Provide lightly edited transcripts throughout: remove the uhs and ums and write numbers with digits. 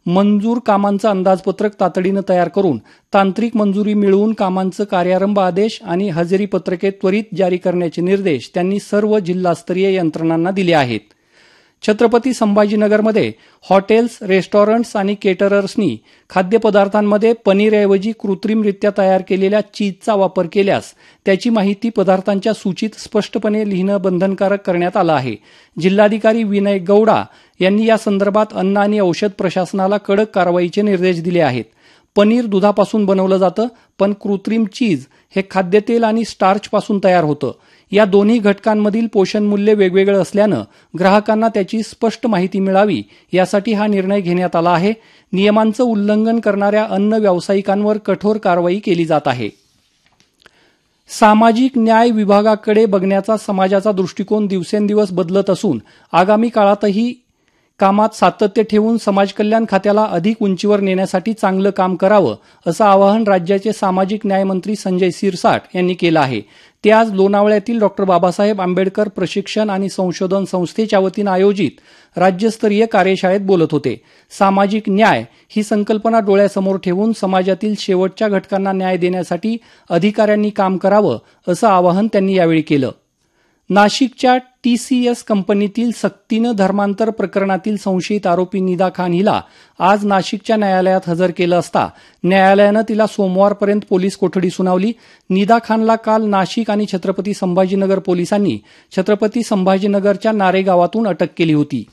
मंजूर कामांचं अंदाजपत्रक तातडीनं तयार करून तांत्रिक मंजुरी मिळवून कामांचं कार्यारंभ आदेश आणि हजेरी पत्रके त्वरित जारी करण्याचे निर्देश त्यांनी सर्व जिल्हास्तरीय यंत्रणांना दिले आहेत. छत्रपती संभाजीनगरमध्ये हॉटेल्स, रेस्टॉरंट्स आणि केटरर्सनी खाद्यपदार्थांमध्ये पनीरऐवजी कृत्रिमरित्या तयार केलेल्या चीजचा वापर केल्यास त्याची माहिती पदार्थांच्या सूचीत स्पष्टपणे लिहिणं बंधनकारक करण्यात आलं आहे. जिल्हाधिकारी विनय गौडा यांनी या संदर्भात अन्न आणि औषध प्रशासनाला कडक कारवाईचे निर्देश दिले आहेत. पनीर दुधापासून बनवलं जातं, पण कृत्रिम चीज हे खाद्यतेल आणि स्टार्चपासून तयार होतं. या दोन्ही घटकांमधील पोषण मूल्य वेगवेगळं असल्यानं ग्राहकांना त्याची स्पष्ट माहिती मिळावी यासाठी हा निर्णय घेण्यात आला आहे. नियमांचं उल्लंघन करणाऱ्या अन्न व्यावसायिकांवर कठोर कारवाई केली जात आहे. सामाजिक न्याय विभागाकडे बघण्याचा समाजाचा दृष्टिकोन दिवसेंदिवस बदलत असून आगामी काळातही कामात सातत्य ठेवून समाजकल्याण खात्याला अधिक उंचीवर नेण्यासाठी चांगलं काम करावं असं आवाहन राज्याचे सामाजिक न्याय मंत्री संजय सिरसाट यांनी केलं आहे. ते आज लोणावळ्यातील डॉ. बाबासाहेब आंबेडकर प्रशिक्षण आणि संशोधन संस्थेच्या वतीनं आयोजित राज्यस्तरीय कार्यशाळेत बोलत होते. सामाजिक न्याय ही संकल्पना डोळ्यासमोर ठेवून समाजातील शेवटच्या घटकांना न्याय देण्यासाठी अधिकाऱ्यांनी काम करावं असं आवाहन त्यांनी यावेळी केलं. नाशिकच्या TCS कंपनीतील सक्तीनं धर्मांतर प्रकरणातील संशयित आरोपी निदा खान हिला आज नाशिकच्या न्यायालयात हजर केलं असता न्यायालयानं तिला सोमवारपर्यंत पोलीस कोठडी सुनावली. निदा खानला काल नाशिक आणि छत्रपती संभाजीनगर पोलिसांनी छत्रपती संभाजीनगरच्या नारे गावातून अटक केली होती.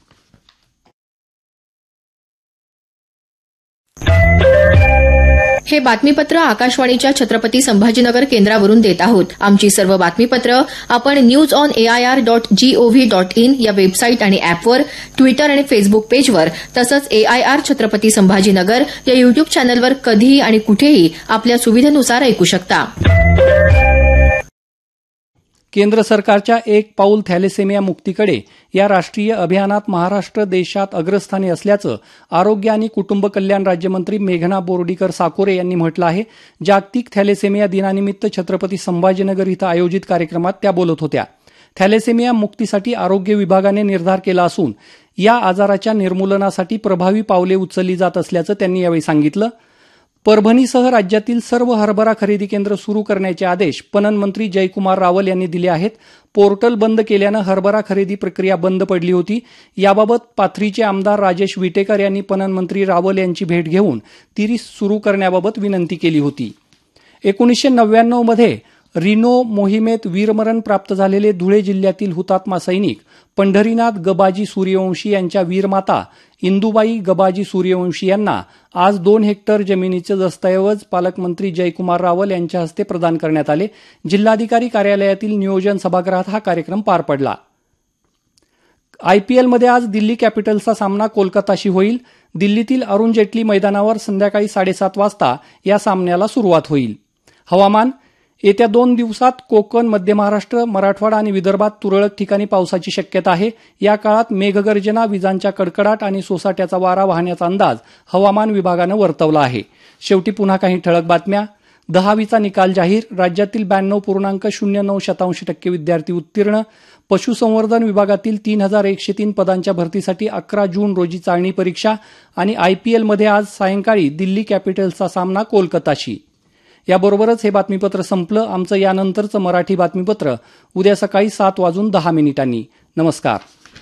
हे बातमीपत्र आकाशवाणीच्या छत्रपती संभाजीनगर केंद्रावरून देत आहोत. आमची सर्व बातमीपत्र आपण newsonair.gov.in या वेबसाईट आणि अॅपवर, ट्विटर आणि फेसबुक पेजवर तसंच AIR छत्रपती संभाजीनगर या युट्यूब चॅनलवर कधीही आणि कुठेही आपल्या सुविधेनुसार ऐकू शकता. केंद्र सरकारच्या एक पाऊल थॅलेसेमिया मुक्तीकडे या राष्ट्रीय अभियानात महाराष्ट्र देशात अग्रस्थानी असल्याचं आरोग्य आणि कुटुंब कल्याण राज्यमंत्री मेघना बोर्डीकर साकोरे यांनी म्हटलं आहे. जागतिक थॅलेसेमिया दिनानिमित्त छत्रपती संभाजीनगर इथं आयोजित कार्यक्रमात त्या बोलत होत्या. थॅलेसेमिया मुक्तीसाठी आरोग्य विभागाने निर्धार केला असून या आजाराच्या निर्मूलनासाठी प्रभावी पावले उचलली जात असल्याचं त्यांनी यावेळी सांगितलं. परभणीसह राज्यातील सर्व हरभरा खरेदी केंद्र सुरू करण्याचे आदेश पणन मंत्री जयकुमार रावल यांनी दिले आहेत. पोर्टल बंद केल्यानं हरभरा खरेदी प्रक्रिया बंद पडली होती. याबाबत पाथरीचे आमदार राजेश विटेकर यांनी पणन मंत्री रावल यांची भेट घेऊन ती सुरू करण्याबाबत विनंती केली होती. 1999 मध्ये रिनो मोहिमेत वीरमरण प्राप्त झालेले धुळे जिल्ह्यातील हुतात्मा सैनिक पंढरीनाथ गबाजी सूर्यवंशी यांच्या वीरमाता इंदुबाई गबाजी सूर्यवंशी यांना आज 2 हेक्टर जमिनीचे दस्तऐवज पालकमंत्री जयकुमार रावल यांच्या हस्ते प्रदान करण्यात आले. जिल्हाधिकारी कार्यालयातील नियोजन सभागृहात हा कार्यक्रम पार पडला. IPLमध्ये आज दिल्ली कॅपिटल्सचा सामना कोलकाताशी होईल. दिल्लीतील अरुण जेटली मैदानावर संध्याकाळी 7:30 वाजता या सामन्याला सुरुवात होईल. हवामान. येत्या 2 दिवसात कोकण, मध्य महाराष्ट्र, मराठवाडा आणि विदर्भात तुरळक ठिकाणी पावसाची शक्यता आहे. या काळात मेघगर्जना, विजांच्या कडकडाट आणि सोसाट्याचा वारा वाहण्याचा अंदाज हवामान विभागानं वर्तवला आहे. शेवटी पुन्हा काही ठळक बातम्या. 10वीचा निकाल जाहीर. राज्यातील 92.09% विद्यार्थी उत्तीर्ण. पशुसंवर्धन विभागातील 3103 पदांच्या भरतीसाठी 11 जून रोजी चाळणी परीक्षा. आणि IPLमध्ये आज सायंकाळी दिल्ली कॅपिटल्सचा सामना कोलकाताशी. याबरोबरच हे बातमीपत्र संपलं. आमचं यानंतरचं मराठी बातमीपत्र उद्या सकाळी 7:10 नमस्कार.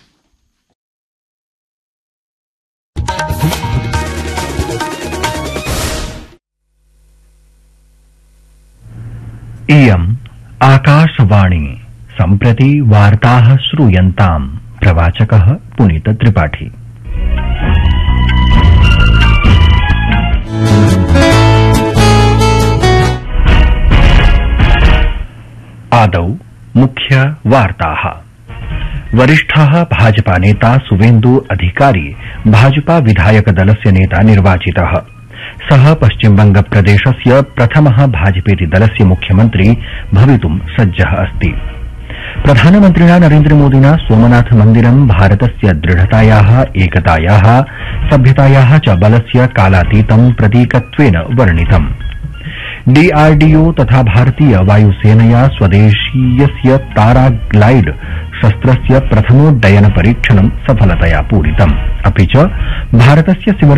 इयम् आकाशवाणी. सम्प्रति वार्ताः श्रूयन्ताम्. प्रवाचकः पुनीत त्रिपाठी. आदौ मुख्य वार्ताः. वरिष्ठः भाजपा नेता सुवेन्दु अधिकारी भाजपा विधायक दलस्य नेता निर्वाचितः. सः पश्चिमबंग प्रदेशस्य प्रथमः भाजपेति दलस्य मुख्यमन्त्री भवितुं सज्जः अस्ति. प्रधानमन्त्रिणा नरेन्द्रमोदिना सोमनाथ मन्दिरं भारतस्य दृढतायाः, एकतायाः, सभ्यतायाः च बलस्य कालातीतं प्रतीकत्वेन वर्णितम्. DRDO तथा भारतीय वायुसेनया स्वदेशीयस्य ताराग्लाइड शस्त्रस्य प्रथमोड्डयन परीक्षणं सफलतया पूरितम्. अपि च भारतस्य